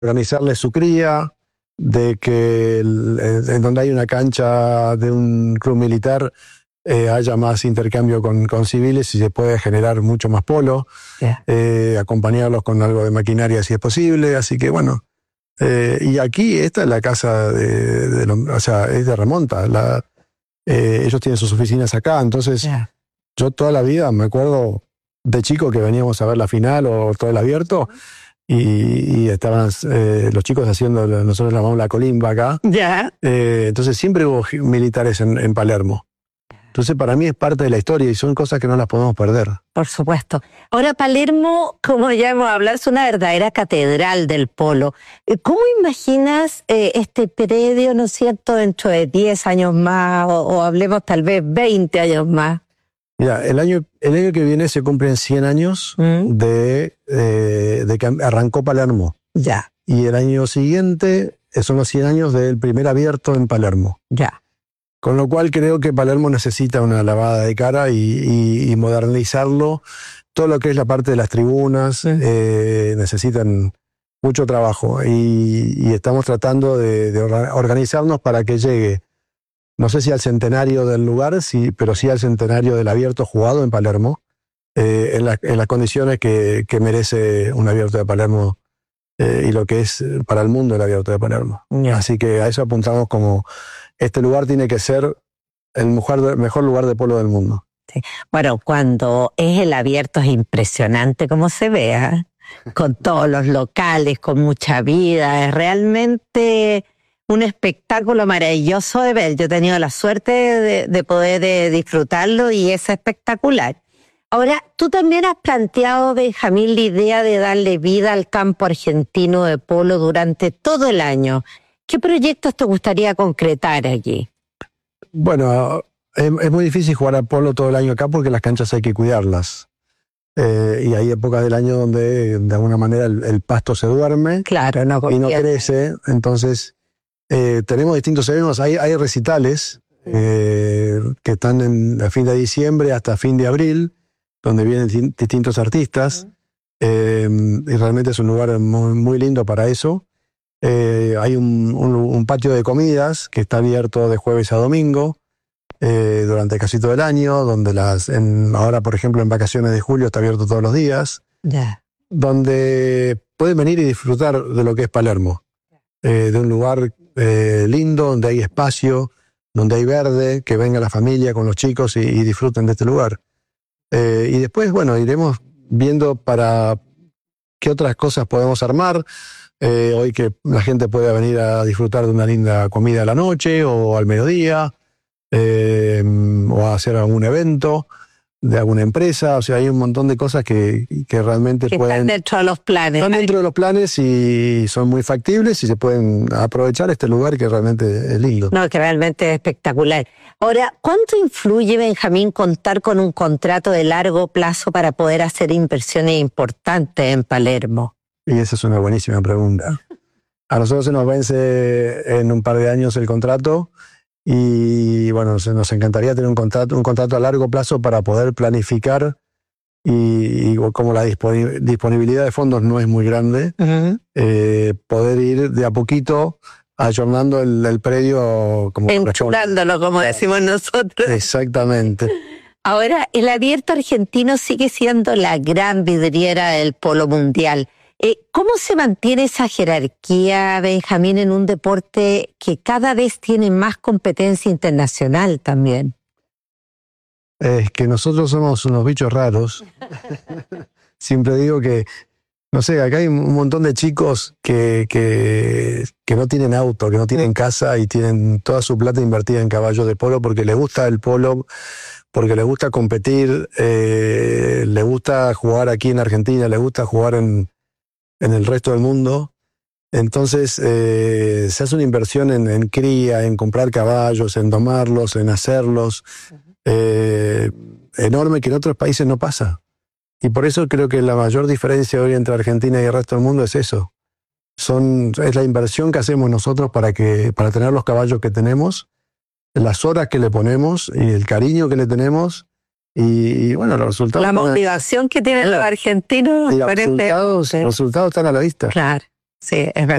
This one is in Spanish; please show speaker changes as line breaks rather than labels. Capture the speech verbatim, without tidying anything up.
organizarles su cría, de que el, en donde hay una cancha de un club militar eh, haya más intercambio con, con civiles y se puede generar mucho más polo,
Yeah.
eh, acompañarlos con algo de maquinaria si es posible, así que bueno. Eh, y aquí esta es la casa de, de lo, o sea, es de remonta, la, eh, ellos tienen sus oficinas acá, entonces
Yeah.
yo toda la vida me acuerdo de chico que veníamos a ver la final o todo el abierto y, y estaban eh, los chicos haciendo, nosotros llamamos la colimba acá,
Yeah.
eh, entonces siempre hubo militares en, en Palermo. Entonces para mí es parte de la historia y son cosas que no las podemos perder.
Por supuesto. Ahora, Palermo, como ya hemos hablado, es una verdadera catedral del polo. ¿Cómo imaginas eh, este predio, no es cierto, dentro de diez años más o, o hablemos tal vez veinte años más?
Mira, el año, el año que viene se cumplen cien años
¿Mm?
de, eh, de que arrancó Palermo.
Ya,
Y el año siguiente son los cien años del primer abierto en Palermo.
ya.
Con lo cual creo que Palermo necesita una lavada de cara y, y, y modernizarlo. Todo lo que es la parte de las tribunas
Sí.
eh, necesitan mucho trabajo y, y estamos tratando de, de organizarnos para que llegue, no sé si al centenario del lugar, sí, pero sí al centenario del abierto jugado en Palermo, eh, en, la, en las condiciones que, que merece un abierto de Palermo eh, y lo que es para el mundo el abierto de Palermo.
Ya.
Así que a eso apuntamos como este lugar tiene que ser el mejor, mejor lugar de polo del mundo.
Bueno, cuando es el abierto es impresionante cómo se vea, con todos los locales, con mucha vida, es realmente un espectáculo maravilloso de ver. Yo he tenido la suerte de, de poder de disfrutarlo y es espectacular. Ahora, tú también has planteado, Benjamín, la idea de darle vida al campo argentino de polo durante todo el año. ¿Qué proyectos te gustaría concretar aquí?
Bueno, es, es muy difícil jugar al polo todo el año acá porque las canchas hay que cuidarlas. Eh, y hay épocas del año donde de alguna manera el, el pasto se duerme
Claro, no
y no
confías.
crece. Entonces, eh, tenemos distintos eventos. Hay, hay recitales eh, que están en, a fin de diciembre hasta fin de abril, donde vienen di- distintos artistas. Eh, y realmente es un lugar muy, muy lindo para eso. Eh, hay un, un, un patio de comidas que está abierto de jueves a domingo eh, durante casi todo el año, donde las en, ahora, por ejemplo, en vacaciones de julio está abierto todos los días,
Ya.
donde pueden venir y disfrutar de lo que es Palermo, eh, de un lugar eh, lindo, donde hay espacio, donde hay verde, que venga la familia con los chicos y, y disfruten de este lugar. Eh, y después, bueno, iremos viendo para qué otras cosas podemos armar. Eh, hoy que la gente pueda venir a disfrutar de una linda comida a la noche o al mediodía, eh, o a hacer algún evento de alguna empresa. O sea, hay un montón de cosas que, que realmente
Que
pueden...
están dentro de los planes.
Están dentro de los planes y son muy factibles y se pueden aprovechar este lugar que realmente es lindo.
No, que realmente es espectacular. Ahora, ¿cuánto influye, Benjamín, contar con un contrato de largo plazo para poder hacer inversiones importantes en Palermo?
Y esa es una buenísima pregunta. A nosotros se nos vence en un par de años el contrato y bueno, se nos encantaría tener un contrato, un contrato a largo plazo para poder planificar y, y como la disponi- disponibilidad de fondos no es muy grande,
Uh-huh.
eh, poder ir de a poquito ayornando el, el predio como corresponde.
Enchulándolo, como decimos nosotros.
Exactamente.
Ahora, el abierto argentino sigue siendo la gran vidriera del polo mundial. Eh, ¿Cómo se mantiene esa jerarquía, Benjamín, en un deporte que cada vez tiene más competencia internacional también?
Es que nosotros somos unos bichos raros. Siempre digo que, no sé, acá hay un montón de chicos que, que, que no tienen auto, que no tienen casa y tienen toda su plata invertida en caballos de polo porque les gusta el polo, porque les gusta competir, eh, les gusta jugar aquí en Argentina, les gusta jugar en, en el resto del mundo. Entonces eh, se hace una inversión en, en cría, en comprar caballos, en domarlos, en hacerlos, eh, enorme que en otros países no pasa. Y por eso creo que la mayor diferencia hoy entre Argentina y el resto del mundo es eso. Son, es la inversión que hacemos nosotros para, que, para tener los caballos que tenemos, las horas que le ponemos y el cariño que le tenemos y, y bueno, los resultados...
La motivación que tienen los argentinos.
Y los
por este-
resultados,
sí.
los resultados están a la vista.
Claro. sí, es verdad.